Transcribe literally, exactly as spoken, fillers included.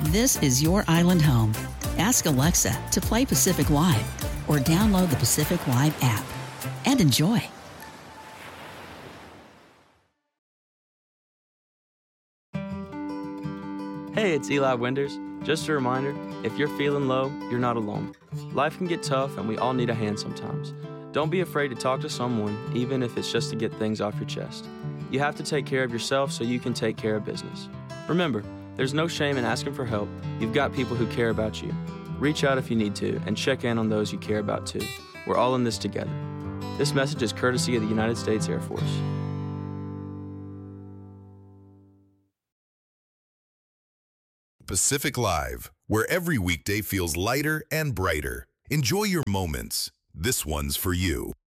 This is your island home. Ask Alexa to play Pacific Live or download the Pacific Live app and enjoy. Hey, it's Eli Winders. Just a reminder, if you're feeling low, you're not alone. Life can get tough and we all need a hand sometimes. Don't be afraid to talk to someone, even if it's just to get things off your chest. You have to take care of yourself so you can take care of business. Remember, there's no shame in asking for help. You've got people who care about you. Reach out if you need to and check in on those you care about too. We're all in this together. This message is courtesy of the United States Air Force. Pacific Live, where every weekday feels lighter and brighter. Enjoy your moments. This one's for you.